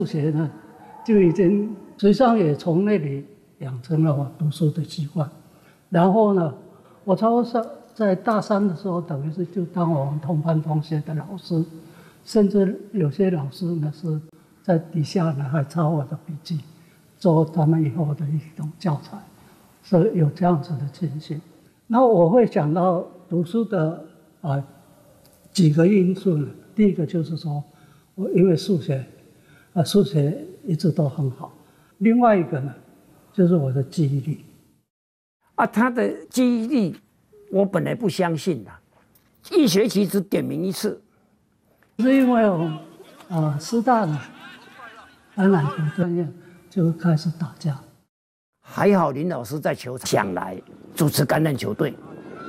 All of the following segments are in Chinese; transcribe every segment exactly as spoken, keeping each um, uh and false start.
数学呢，就已经实际上也从那里养成了我读书的习惯。然后呢，我差不多上在大三的时候，等于是就当我们同班同学的老师，甚至有些老师呢是在底下呢还抄我的笔记，做他们以后的一种教材，是有这样子的情形。然后我会想到读书的啊、呃、几个因素呢，第一个就是说，我因为数学。啊，数学一直都很好。另外一个呢，就是我的记忆力。 啊，他的记忆力，我本来不相信的，一学期只点名一次。 是因为我们啊，师大呢，橄榄球专业就开始打架。 还好林老师在球场想来主持橄榄球队。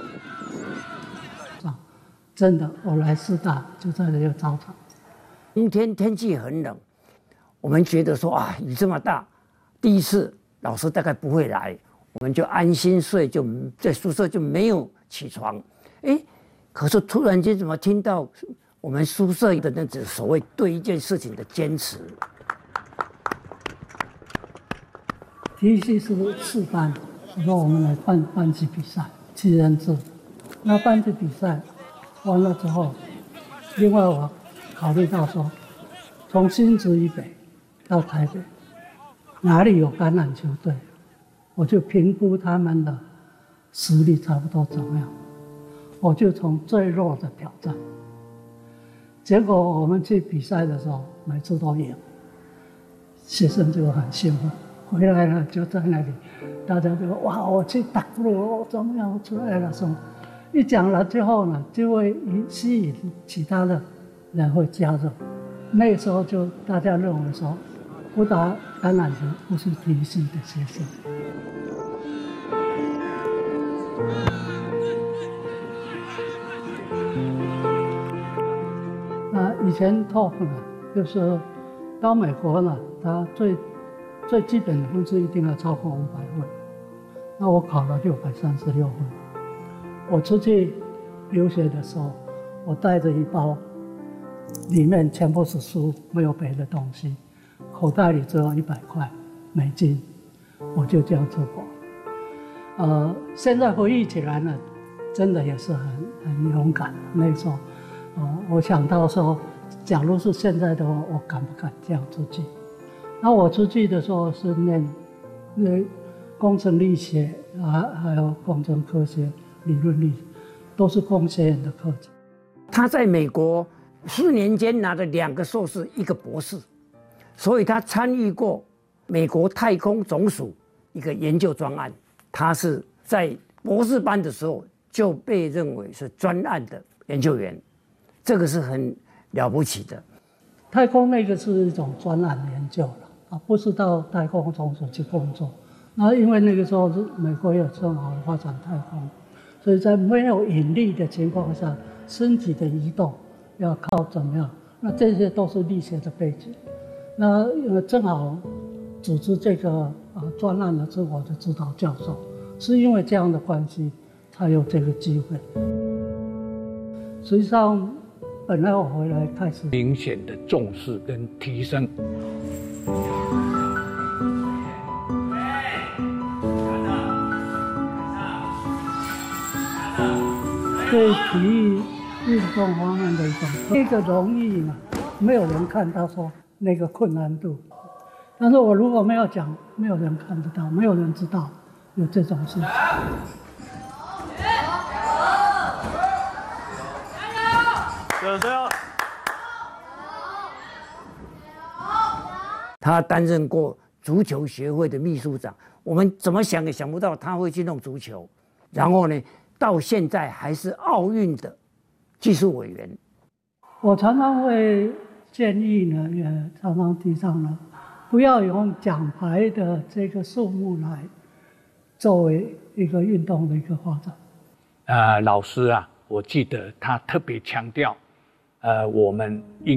啊，真的，我来师大就在这个操场。 冬天天气很冷。我们觉得说啊，雨这么大，第一次老师大概不会来，我们就安心睡，就在宿舍就没有起床。哎，可是突然间怎么听到我们宿舍的那种所谓对一件事情的坚持？ 体育系是四班，我说我们来办班级比赛，七人制。那班级比赛完了之后，另外我考虑到说，从新竹以北到台北，哪里有橄榄球队，我就评估他们的实力差不多怎么样，我就从最弱的挑战。结果我们去比赛的时候，每次都赢，学生就很兴奋，回来了就在那里，大家就哇，我去打了，怎么样出来了什么？一讲了之后呢，就会吸引其他的人会加入。那时候就大家认为说，不打橄榄球不是体育系的学生。那以前 top 呢，就是到美国呢，他最最基本的分数一定要超过五百分。那我考了六百三十六分。我出去留学的时候，我带着一包，里面全部是书，没有别的东西。口袋里只有一百块美金，我就这样出国。呃，现在回忆起来呢，真的也是很很勇敢。那时候，呃，我想到说，假如是现在的话，我敢不敢这样出去？那我出去的时候是念，那工程力学啊，还有工程科学、理论力，都是工学院的课程。 他在美国四年间拿了两个硕士，一个博士。所以他参与过美国太空总署一个研究专案，他是在博士班的时候就被认为是专案的研究员，这个是很了不起的。 太空那个是一种专案研究了啊，不是到太空总署去工作。那因为那个时候是美国有正好发展太空，所以在没有引力的情况下，身体的移动要靠怎么样？那这些都是力学的背景。那呃，正好组织这个呃专案的是我的指导教授，是因为这样的关系才有这个机会。实际上，本来我回来开始明显的重视跟提升。 对体育运动方面的一种，这个容易嘛，没有人看到说。那个困难度，但是我如果没有讲，没有人看得到，没有人知道有这种事情。 加油！ 他担任过足球协会的秘书长，我们怎么想也想不到他会去弄足球，然后呢，到现在还是奥运的技术委员。 我常常会。建议呢，也常常提倡呢，不要用奖牌的这个数目来作为一个运动的一个发展。 呃，老师啊，我记得他特别强调，呃，我们应